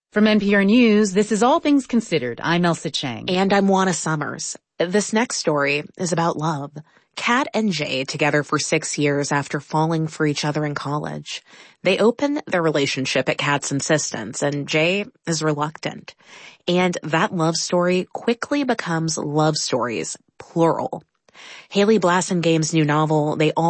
From NPR News, this is All Things Considered. I'm Elsa Chang. And I'm Juana Summers. This next story is about love. Kat and Jay together for 6 years after falling for each other in college. They open their relationship at Kat's insistence, and Jay is reluctant. And that love story quickly becomes love stories, plural. Haley Blassingame's new novel, They All